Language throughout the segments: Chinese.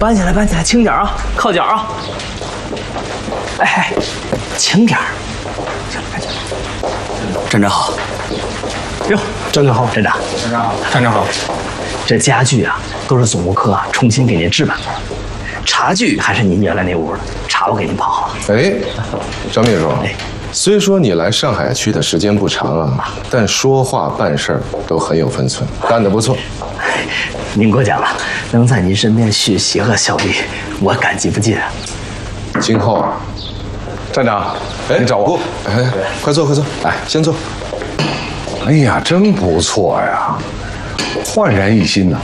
搬起来，搬起来，轻点啊，靠脚啊。哎，轻点儿。站长好。哟， 站长好， 站长， 站长好，站长好。 这家具啊，都是总务科重新给您置办过的。茶具还是您原来那屋的，茶我给您泡好了。 哎，张秘书，虽说你来上海区的时间不长啊，但说话办事都很有分寸，干得不错。 您过奖了，能在您身边学习和效力，我感激不尽啊。 今后啊， 站长，你找我？ 哎，快坐，快坐，来，先坐。 哎呀，真不错呀，焕然一新呐！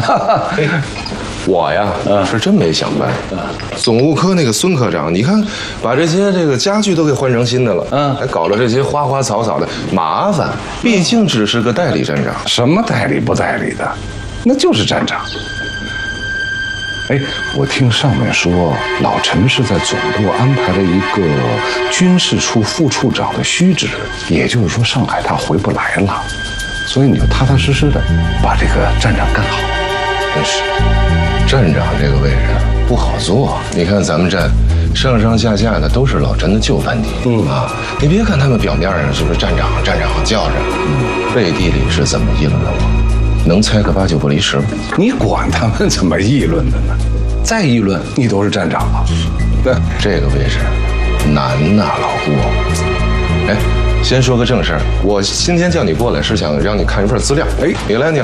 我呀，是真没想办。总务科那个孙科长，你看，把这些家具都给换成新的了，还搞了这些花花草草的，麻烦。毕竟只是个代理站长。 什么代理不代理的，那就是站长。哎，我听上面说，老陈是在总部安排了一个军事处副处长的虚职，也就是说上海他回不来了，所以你就踏踏实实的把这个站长干好。 真是，站长这个位置不好做。你看咱们站上上下下的都是老陈的旧班底，你别看他们表面上是不是站长叫着，背地里是怎么议论的我，能猜个8、9不离10吗？ 你管他们怎么议论的呢？再议论，你都是站长了。对， 这个位置难呐，老顾。哎，先说个正事儿，我今天叫你过来是想让你看一份资料。哎，你来。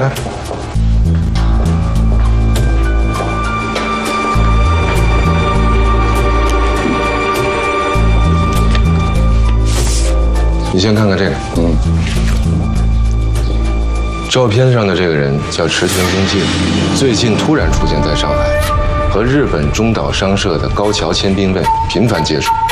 你先看看这个，照片上的这个人叫池田英介，最近突然出现在上海，和日本中岛商社的高桥签兵卫频繁接触。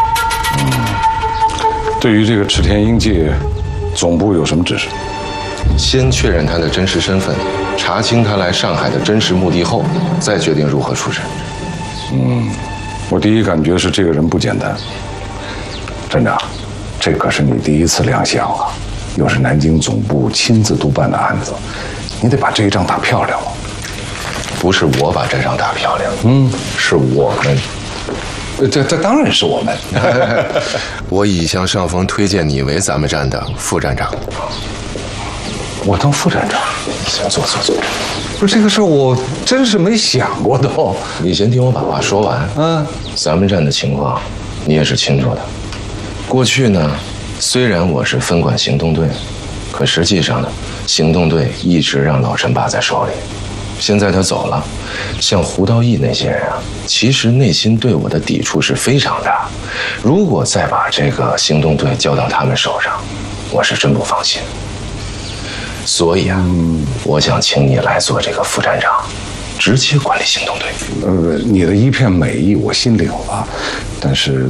对于这个池田英介，总部有什么指示？ 先确认他的真实身份，查清他来上海的真实目的后，再决定如何处置。 我第一感觉是这个人不简单。站长，这可是你第一次亮相啊，又是南京总部亲自督办的案子，你得把这一仗打漂亮了。 不是我把这仗打漂亮，是我们。 这当然是我们。 我已向上峰推荐你为咱们站的副站长。 我当副站长？ 行，坐。 不是这个事儿，我真是没想过都。 你先听我把话说完。咱们站的情况，你也是清楚的。过去呢，虽然我是分管行动队，可实际上呢，行动队一直让老陈把在手里。现在他走了，像胡道义那些人啊，其实内心对我的抵触是非常大。如果再把这个行动队交到他们手上，我是真不放心。所以啊，我想请你来做这个副站长，直接管理行动队。 你的一片美意我心领了，但是